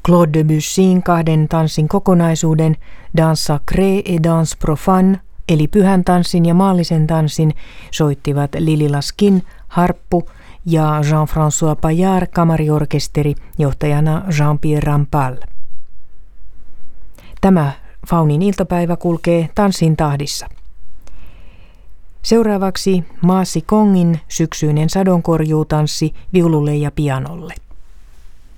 Claude Debussyn 2 tanssin kokonaisuuden Danse sacrée et danse profane, eli pyhän tanssin ja maallisen tanssin, soittivat Lili Laskin, harppu, ja Jean-François Paillard, kamariorkesteri, johtajana Jean-Pierre Rampal. Tämä Faunin iltapäivä kulkee tanssin tahdissa. Seuraavaksi Maasi Kongin syksyinen sadonkorjuutanssi viululle ja pianolle.